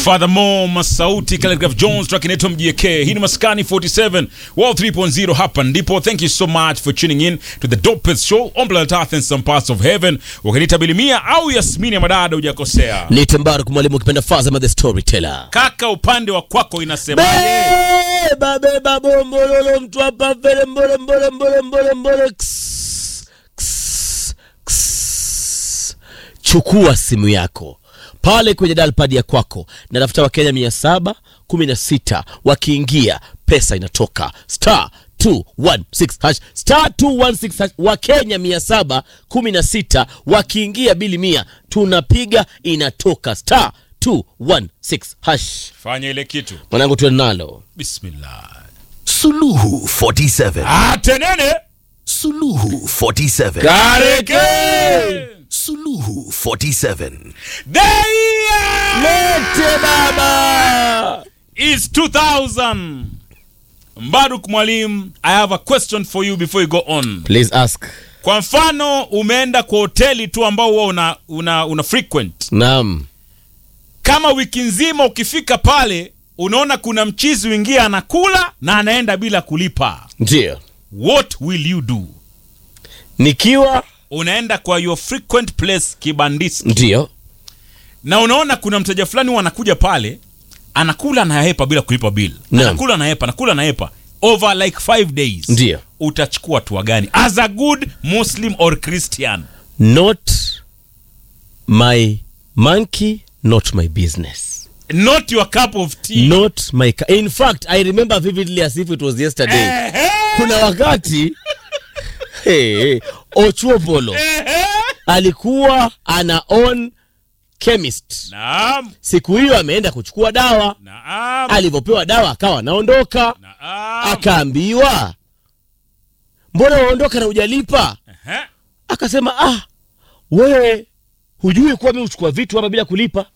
Furthermore, Masauti Calligraph Jones track inaitwa MGK. Hii ni Maskani 47 World 3.0 hapa ndipo. Thank you so much for tuning in to the dopest show on planet Earth and some parts of heaven. Ukanita Bilimia au Yasmini ya madada hujakosea. Ni Tembaru kumwalimu ukipenda Fazama the storyteller. Kaka, upande wa kwako inasemaje? Beba bombololo mtu hapa vele mbole. Chukua simu yako pale kwenye dial pad ya kwako na tafuta Wakenya 716. Wakiingia pesa inatoka *216# *216#. Wakenya 716 wakiingia bili 100 tunapiga inatoka *216#. Fanya ile kitu Mwanangu tuwe nalo. Bismillah. Suluhu 47. Atenene Suluhu 47. Kareke Suluhu 47. Lete baba. It's 2000. Mbaruk Mwalimu, I have a question for you before you go on. Please ask. Kwa mfano umeenda kwa hoteli tu ambao huwa una frequent. Naam. Kama wiki nzima ukifika pale unaona kuna mchizi wingia anakula na anaenda bila kulipa. Ndio. What will you do? Nikiwa Unaenda kwa your frequent place Kibandiski. ndio. Na unaona kuna mteja fulani wanakuja pale anakula na hepa bila kulipa bill. No. Anakula na hepa over like 5 days. Ndio. Utachukua hatua gani as a good Muslim or Christian? Not my monkey, not my business. Not your cup of tea. Not my in fact I remember vividly as if it was yesterday. Kuna wakati Ochuopolo alikuwa ana own chemist. Naam. Siku hiyo ameenda kuchukua dawa. Naam. Alipopewa dawa akawa anaondoka. Naam. Akaambiwa, mbona unaondoka na hujalipa? Akasema, wewe hujui kuwa mimi uchukua vitu hapa bila kulipa?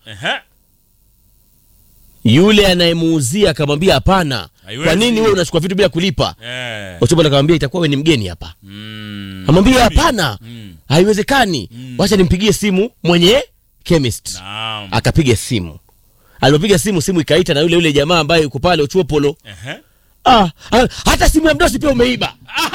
Yule anayemuuzia akamwambia hapana. Kwa nini wewe unachukua vitu bila kulipa? Ochobola akamwambia itakuwa wewe ni mgeni hapa. Amwambia hapana. Haiwezekani. Wacha nimpigie simu mwenye chemist. Naam. Akapiga simu. Alipopiga simu ikaita na yule jamaa ambaye yuko pale Ochuopolo. Hata simu ya mdosi pia umeiba.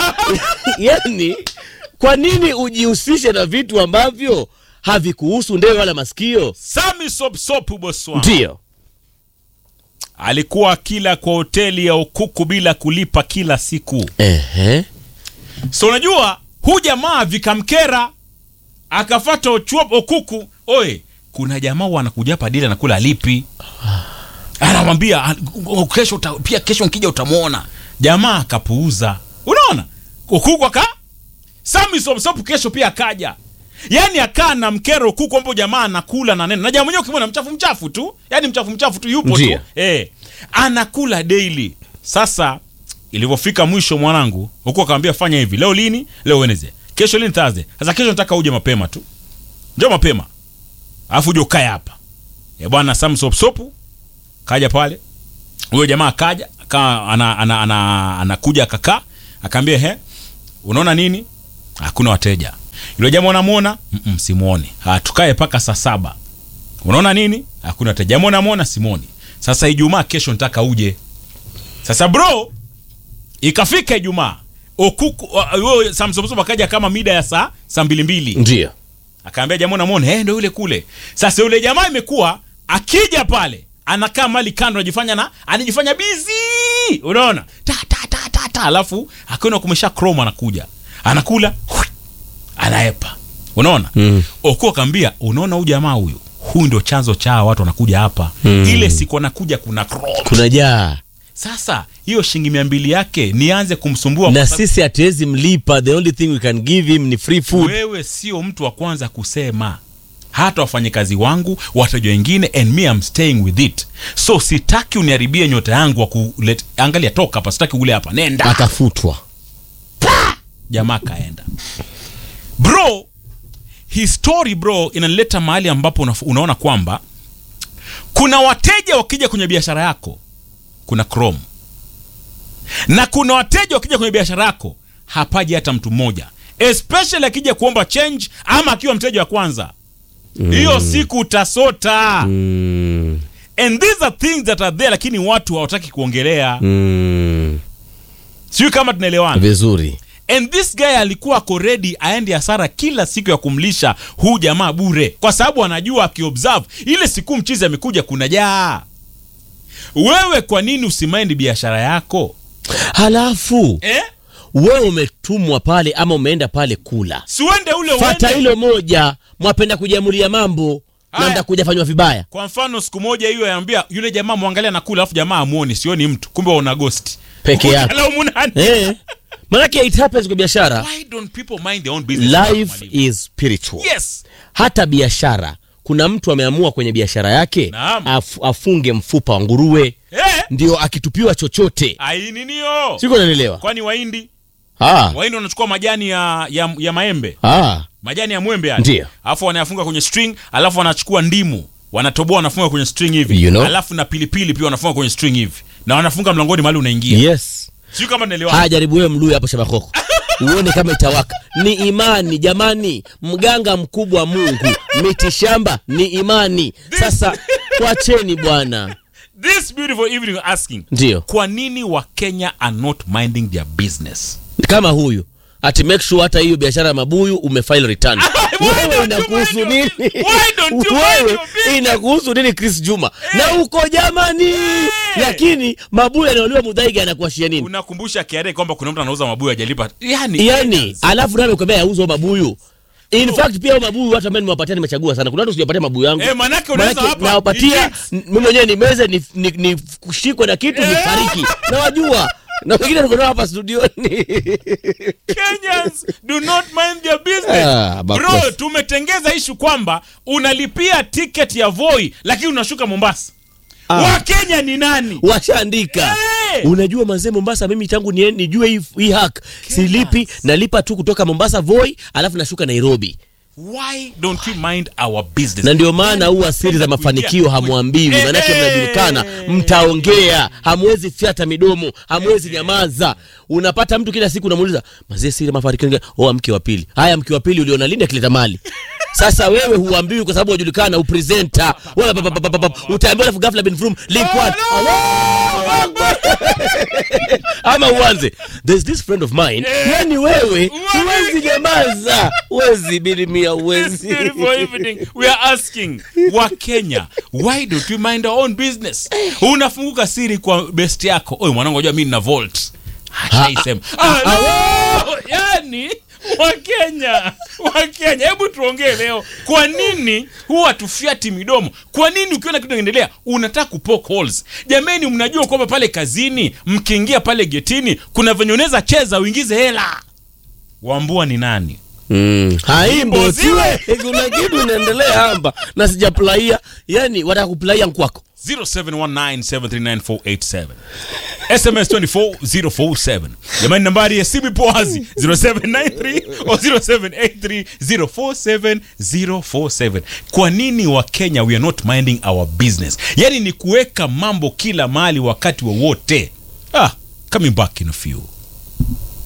Yaani kwa nini ujihusishe na vitu ambavyo havikuhusu ndewe wala masikio? Sami Sop Boswa. Ndio. Alikuwa kila kwa hoteli ya Okuku bila kulipa kila siku. So unajua huyu jamaa vikamkera akafuata Okuku. Oe, kuna jamaa wanakuja hapa dila nakula lipi. Anamwambia kesho nikija utamuona. Jamaa akapuuza. Unaona? Okuku Sami Sop kesho pia akaja. Yaani akaa na mkero Okuku ambapo jamaa anakula na neno. Na jamaa mwenyewe ukimwona mchafu tu. Yaani mchafu tu yupo tu. Anakula daily. Sasa ilivyofika mwisho mwanangu, Okuku akamwambia fanya hivi. Leo lini? Leo Wednesday. Kesho lini? Thursday. Sasa kesho nataka uje mapema tu. Njoo mapema. Alafu uje ukae hapa. Bwana Sam Sop kaja pale. Huyo jamaa akaja, anakuja akakaa, akaambia unaona nini? Hakuna wateja. Yule jamaa unamuona? Simuoni. Tukae paka saa 7. Unaona nini? Hakuna wateja. Jamaa unamuona? Simuoni. Sasa Ijumaa kesho nataka uje. Sasa bro, ikafika Ijumaa. Okuku Sam Sop akaja kama mida ya saa 2:00. Ndio. Akaambia jamaa unamuona? Ndio yule kule. Sasa yule jamaa imekuwa akija pale anakaa mali kando anajifanya busy. Unaona? Ta alafu akiona kumesha chrome anakuja. Anakula anaepa. Unaona? Okuku akamwambia unaona huyu jamaa huyu ndio chanzo cha watu wanakuja hapa. Ile siku anakuja kuna chrome. Kuna jaa. Sasa hiyo shilingi 200 yake nianze kumsumbua na sisi hatuwezi mlipa. The only thing we can give him ni free food. Wewe sio mtu wa kwanza kusema. Hata wafanyikazi wangu, wateja wengine, and me I'm staying with it. So sitaki uniharibie nyota yangu wa angalia toka hapa, sitaki ule hapa. Nenda. Akafutwa. Jamaa kaenda. Bro, his story bro inaleta mahali ambapo unaona kwamba kuna wateja wakija kwenye biashara yako kuna chrome. Na kuna wateja wakija kwenye biashara yako hapaji hata mtu mmoja. Especially akija kuomba change ama akiwa mteja wa kwanza. Hiyo siku utasota. And these are things that are there, lakini watu hawataki kuongelea. Sio kama tunaelewana vizuri. And this guy alikuwa ako ready aende hasara kila siku ya kumlisha huu jamaa bure, kwa sababu anajua akiobserve ile siku mchizi amekuja kuna jaa. Wewe kwa nini usimaindi biashara yako? Halafu wewe umetumwa pale ama umeenda pale kula, siwende ule fata hilo moja, mwapenda kujamulia mambo na nda kujafanywa vibaya. Kwa mfano siku moja hiyo yaambia yule jamaa muangalia na kula, afu jamaa amuoni, sioni mtu, kumbe una ghost peke yako. Manake it happens kwa biashara. Why don't people mind their own business? Life is spiritual. Yes. Hata biashara, kuna mtu ameamua kwenye biashara yake afunge mfupa wa nguruwe, ndio akitupiwa chochote. Ai ninio? Siko naelewa. Kwani Wahindi? Wahindi wanachukua majani ya maembe. Majani ya mwembe yani. Alafu wanayafunga kwenye string, alafu wanachukua ndimu, wanatoboa wanafunga kwenye string hivi. Alafu na pilipili pia wanafunga kwenye string hivi. Na wanafunga mlangoni mahali unaingia. Yes. Sio kama naelewa. Jaribu wewe mlui hapo Shabakoko. Uone kama itawaka. Ni imani jamani, mganga mkubwa Mungu, miti shamba ni imani. Sasa kuacheni bwana. This beautiful evening asking. Ndio. Kwa nini wa Kenya are not minding their business? Kama huyu. Ati make sure hata hiyo biashara ya mabuyu umefile return. Wewe inakuhusu nini? Wewe inakuhusu nini Chris Juma? Na uko jamani. Lakini mabuyu yanaliwa Muthaiga anakuashia nini? Unakumbusha kiare kwamba kuna mtu anauza mabuyu hajalipa. Yani alafu nawe kwambia yauzo mabuyu. In fact pia mabuyu watu ambao nimewapatia nimechagua sana. Kuna watu sijapatia mabuyu yangu. Manake unaweza hapa. Nawapatia mimi mwenyewe nimeze ni kushikwa na kitu nifariki. Na wajua na wengine tuko hapa studioni. Kenyans do not mind their business. Bro, tumetengeza issue kwamba unalipia ticket ya Voi lakini unashuka Mombasa. Wa Kenya ni nani? Washaandika. Unajua manze Mombasa mimi tangu nijue hii hack silipi, nalipa tu kutoka Mombasa Voi alafu nashuka Nairobi. Why don't you mind our business? Na ndio maana huwa siri za mafanikio hamwambiwi, manake mnajulikana, mtaongea, hamwezi fiata midomo, hamwezi nyamaza. Unapata mtu kila siku unamuuliza, "Mazee siri mafanikio mke wa pili." Haya mke wa pili uliona lini akileta mali? Sasa wewe huambiwi kwa sababu unajulikana upresenter. Utaambiwa alafu ghafla bin from link one. Ama uanze. There's this friend of mine. Yani wewe huwezi nyamaza. Huwezi bilimia huwezi. We are asking wa Kenya, why don't you mind our own business? Unafunguka siri kwa best yako. Oi mwanangu unajua mimi nina Volt. Haisema. Yani Wakenya, hebu tuongee leo. Kwa nini huwa tufiati midomo? Kwa nini ukiona kitu kinaendelea unataka kupoke holes? Jamani, mnajua kwamba pale kazini mkiingia pale getini kuna venye unaweza cheza uingize hela. Wambua ni nani? Haimbo siwe. Kuna kitu inaendelea hapa na sijaplaia. Yani wataka kuplaia kwako. 0719739487 SMS 24047. Jamani, nambari ya simu ipo wazi 0793 au 0783047047. Kwa nini wa Kenya we are not minding our business? Yani ni kuweka mambo kila mahali wakati wowote. Coming back in a few.